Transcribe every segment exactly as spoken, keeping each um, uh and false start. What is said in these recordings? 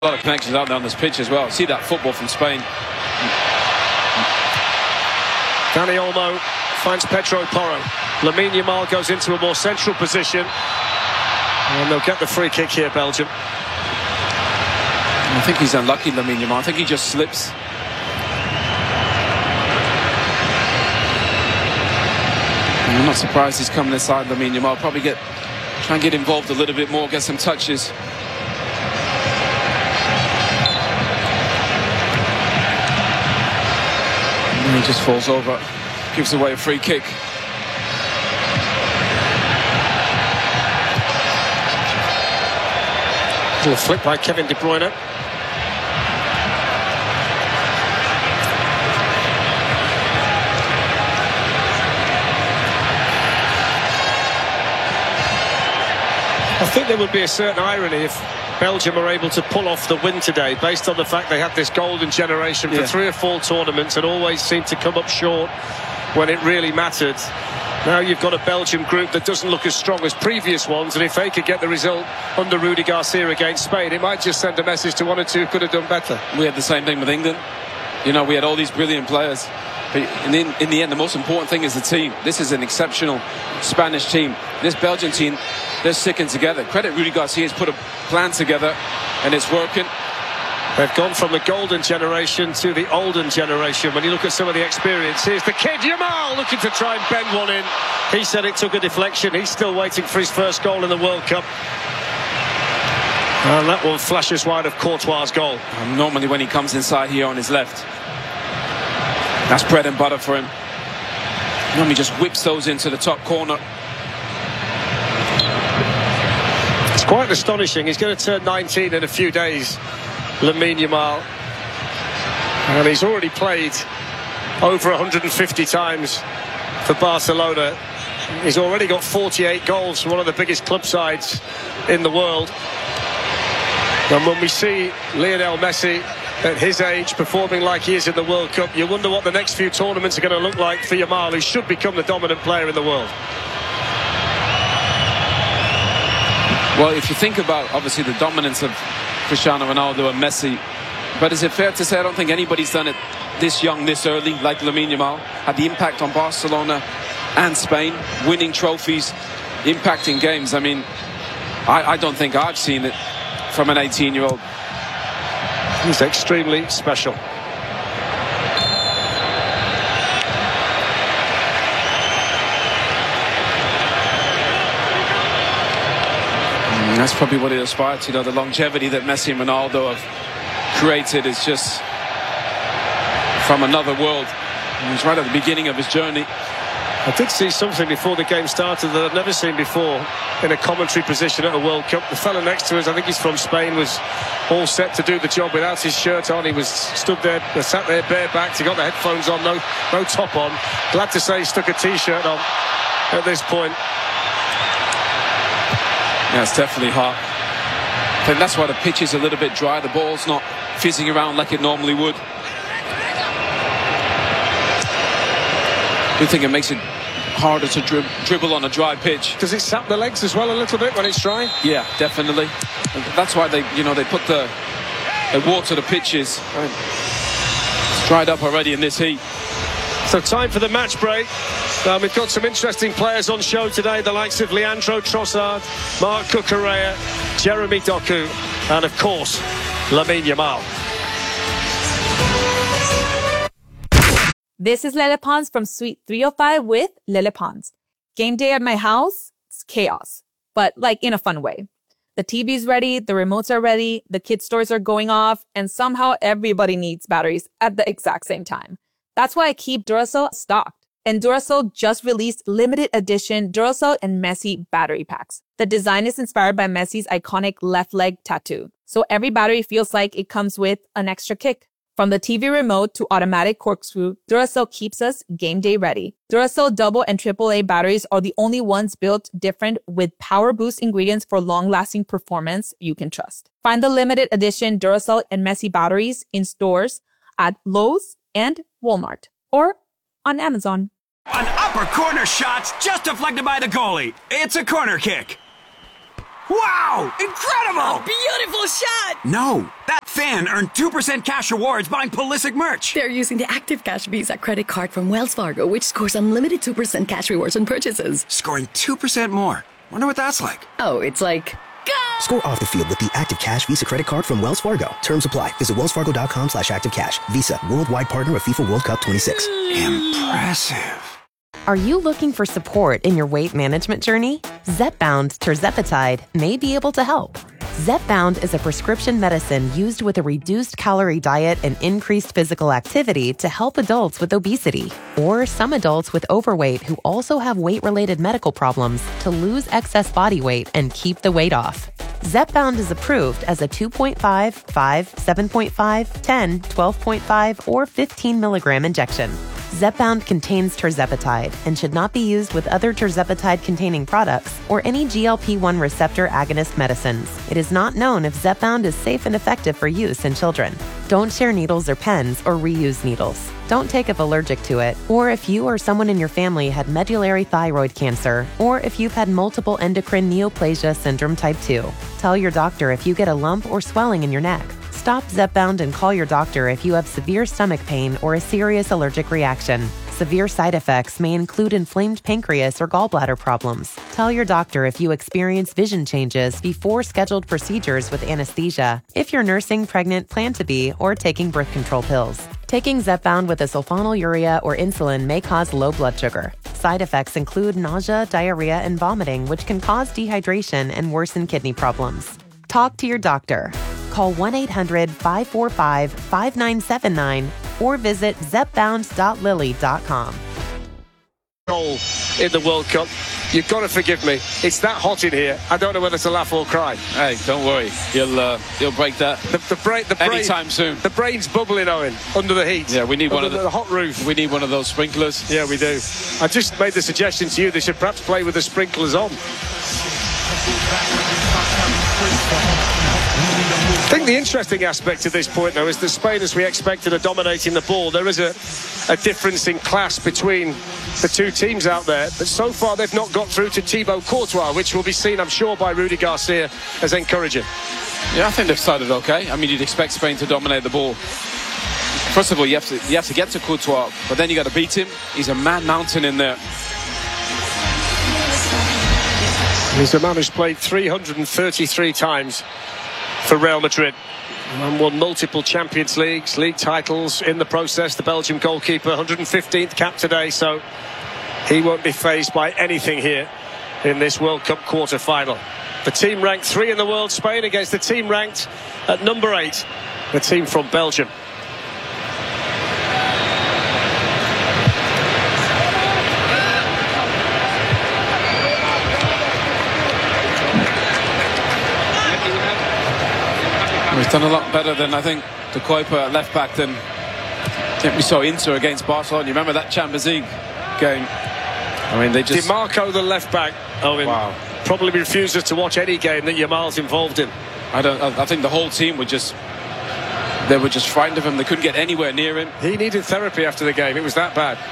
A lot of connections out there on this pitch as well. See that football from Spain. Dani Olmo finds Pedro Porro. Lamine Yamal goes into a more central position. And they'll get the free kick here, Belgium. I think he's unlucky, Lamine Yamal. I think he just slips. I'm not surprised he's coming inside Lamine Yamal. Probably get try and get involved a little bit more, get some touches. And he just falls over, gives away a free kick. Little flick by Kevin De Bruyne. I think there would be a certain irony if Belgium are able to pull off the win today, based on the fact they had this golden generation for yeah. three or four tournaments and always seemed to come up short when it really mattered. Now you've got a Belgium group that doesn't look as strong as previous ones, and if they could get the result under Rudi Garcia against Spain, it might just send a message to one or two who could have done better. We had the same thing with England. You know, we had all these brilliant players. But in the, in the end, the most important thing is the team. This is an exceptional Spanish team. This Belgian team, they're sticking together. Credit Rudi Garcia has put a plan together, and it's working. They've gone from the golden generation to the olden generation. When you look at some of the experience, here's the kid, Yamal, looking to try and bend one in. He said it took a deflection. He's still waiting for his first goal in the World Cup. And that one flashes wide of Courtois' goal. And normally when he comes inside here on his left, that's bread and butter for him. Normally just whips those into the top corner. It's quite astonishing. He's going to turn nineteen in a few days, Lamine Yamal. And he's already played over one hundred fifty times for Barcelona. He's already got forty-eight goals from one of the biggest club sides in the world. And when we see Lionel Messi at his age performing like he is in the World Cup, you wonder what the next few tournaments are going to look like for Yamal, who should become the dominant player in the world. Well, if you think about, obviously, the dominance of Cristiano Ronaldo and Messi, but is it fair to say I don't think anybody's done it this young, this early, like Lamine Yamal? Had the impact on Barcelona and Spain, winning trophies, impacting games. I mean, I, I don't think I've seen it from an eighteen-year-old. He's extremely special. And that's probably what it aspires to. You know, the longevity that Messi and Ronaldo have created is just from another world. He's right at the beginning of his journey. I did see something before the game started that I've never seen before in a commentary position at a World Cup. The fellow next to us, I think he's from Spain, was all set to do the job without his shirt on. He was stood there, sat there barebacked. He got the headphones on, no, no top on. Glad to say he stuck a T-shirt on at this point. Yeah, it's definitely hot. I think that's why the pitch is a little bit dry. The ball's not fizzing around like it normally would. I do think it makes it harder to dri dribble on a dry pitch. Does it sap the legs as well a little bit when it's dry? Yeah, definitely. And that's why they, you know, they put the they water the pitches. It's dried up already in this heat. So time for the match break. Uh, we've got some interesting players on show today, the likes of Leandro Trossard, Marc Cucurella, Jeremy Doku, and of course, Lamine Yamal. This is Lele Pons from Suite three oh five with Lele Pons. Game day at my house, it's chaos, but like in a fun way. The T V's ready, the remotes are ready, the kids' toys are going off, and somehow everybody needs batteries at the exact same time. That's why I keep Duracell stocked. And Duracell just released limited edition Duracell and Messi battery packs. The design is inspired by Messi's iconic left leg tattoo. So every battery feels like it comes with an extra kick. From the T V remote to automatic corkscrew, Duracell keeps us game day ready. Duracell double and triple A batteries are the only ones built different with power boost ingredients for long-lasting performance you can trust. Find the limited edition Duracell and Messi batteries in stores at Lowe's and Walmart or on Amazon. An upper corner shot's just deflected by the goalie. It's a corner kick. Wow! Incredible! Beautiful shot! No, that fan earned two percent cash rewards buying Pulisic merch. They're using the Active Cash Visa credit card from Wells Fargo, which scores unlimited two percent cash rewards on purchases. Scoring two percent more. Wonder what that's like. Oh, it's like... Go! Score off the field with the Active Cash Visa credit card from Wells Fargo. Terms apply. Visit wellsfargo.com slash active cash. Visa, worldwide partner of FIFA World Cup twenty-six. Impressive. Are you looking for support in your weight management journey? Zepbound Tirzepatide may be able to help. Zepbound is a prescription medicine used with a reduced calorie diet and increased physical activity to help adults with obesity, or some adults with overweight who also have weight-related medical problems to lose excess body weight and keep the weight off. Zepbound is approved as a two point five, five, seven point five, ten, twelve point five, or fifteen milligram injection. Zepbound contains tirzepatide and should not be used with other tirzepatide-containing products or any G L P one receptor agonist medicines. It is not known if Zepbound is safe and effective for use in children. Don't share needles or pens or reuse needles. Don't take if allergic to it, or if you or someone in your family had medullary thyroid cancer, or if you've had multiple endocrine neoplasia syndrome type two. Tell your doctor if you get a lump or swelling in your neck. Stop Zepbound and call your doctor if you have severe stomach pain or a serious allergic reaction. Severe side effects may include inflamed pancreas or gallbladder problems. Tell your doctor if you experience vision changes before scheduled procedures with anesthesia, if you're nursing, pregnant, plan to be, or taking birth control pills. Taking Zepbound with a sulfonylurea or insulin may cause low blood sugar. Side effects include nausea, diarrhea, and vomiting, which can cause dehydration and worsen kidney problems. Talk to your doctor. Call one eight hundred, five four five, five nine seven nine or visit zepbound dot lilly dot com. Goal in the World Cup. You've got to forgive me. It's that hot in here. I don't know whether to laugh or cry. Hey, don't worry. You'll uh, you'll break that. The, the, brain, the brain, anytime soon. The brain's bubbling, Owen, under the heat. Yeah, we need one under of the, the hot roof. We need one of those sprinklers. Yeah, we do. I just made the suggestion to you they should perhaps play with the sprinklers on. I think the interesting aspect of this point, though, is that Spain, as we expected, are dominating the ball. There is a, a difference in class between the two teams out there, but so far they've not got through to Thibaut Courtois, which will be seen, I'm sure, by Rudy Garcia as encouraging. Yeah, I think they've started okay. I mean, you'd expect Spain to dominate the ball. First of all, you have to you have to get to Courtois, but then you got to beat him. He's a man mountain in there. He's a man who's played three hundred thirty-three times for Real Madrid and won multiple Champions Leagues, league titles in the process. The Belgian goalkeeper, one hundred fifteenth cap today, so he won't be fazed by anything here in this World Cup quarter-final. The team ranked three in the world, Spain, against the team ranked at number eight, the team from Belgium. He's done a lot better than, I think, the Kuiper at left back than I think we saw Inter against Barcelona. You remember that Champions League game? I mean, they just... DiMarco, the left back, Owen, wow. probably refuses to watch any game that Yamal's involved in. I don't. I think the whole team were just... They were just frightened of him. They couldn't get anywhere near him. He needed therapy after the game. It was that bad.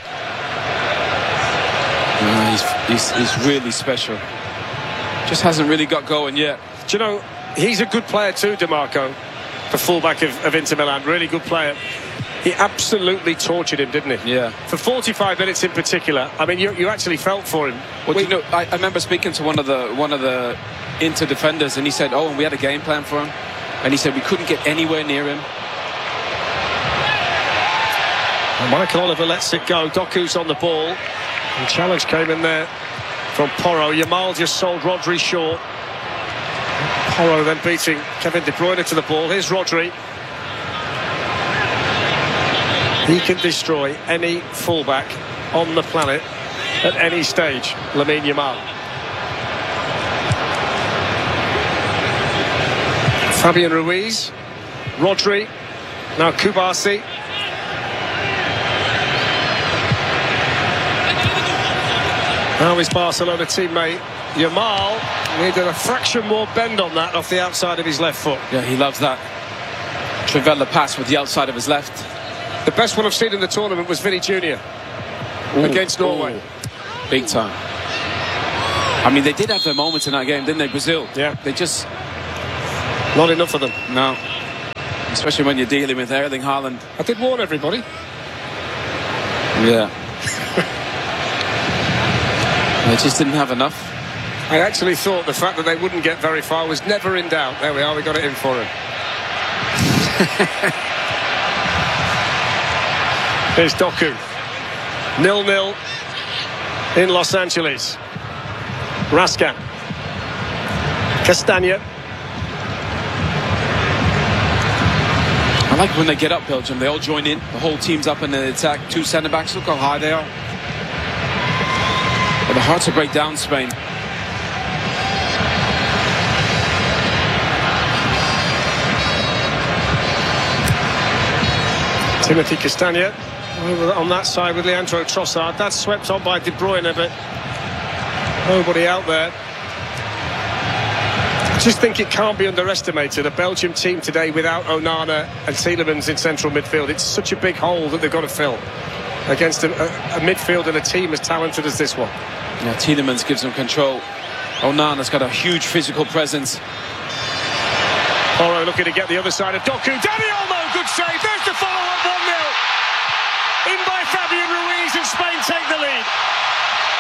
Uh, he's, he's, he's really special. Just hasn't really got going yet. Do you know... He's a good player too, DiMarco, the fullback of, of Inter Milan. Really good player. He absolutely tortured him, didn't he? Yeah. For forty-five minutes in particular. I mean, you, you actually felt for him. Well, we, you know, I, I remember speaking to one of the one of the Inter defenders, and he said, "Oh, and we had a game plan for him," and he said we couldn't get anywhere near him. And Michael Oliver lets it go. Doku's on the ball. And challenge came in there from Porro. Yamal just sold Rodri short. Porro then beating Kevin De Bruyne to the ball. Here's Rodri. He can destroy any fullback on the planet at any stage. Lamine Yamal. Fabian Ruiz. Rodri. Now Kubasi. Now his Barcelona teammate Yamal needed a fraction more bend on that off the outside of his left foot. Yeah, he loves that Trivela pass with the outside of his left. The best one I've seen in the tournament was Vinny Junior Ooh, against Norway. Ooh. Big time. I mean, they did have their moments in that game, didn't they, Brazil? Yeah. They just... Not enough of them. No. Especially when you're dealing with Erling Haaland. I did warn everybody. Yeah. They just didn't have enough. I actually thought the fact that they wouldn't get very far was never in doubt. There we are, we got it in for him. Here's Doku. nil nil in Los Angeles. Raskin. Castagna. I like when they get up, Belgium. They all join in. The whole team's up in the attack. Two centre-backs. Look how high they are. But the hard to break down Spain. Timothy Castagna over on that side with Leandro Trossard. That's swept on by De Bruyne, but nobody out there. I just think it can't be underestimated. A Belgium team today without Onana and Tielemans in central midfield. It's such a big hole that they've got to fill against a, a, a midfield and a team as talented as this one. Yeah, Tielemans gives them control. Onana's got a huge physical presence. Porro looking to get the other side of Doku. Dani Olmo, good save. There's the follow-up one nil. In by Fabian Ruiz, and Spain take the lead.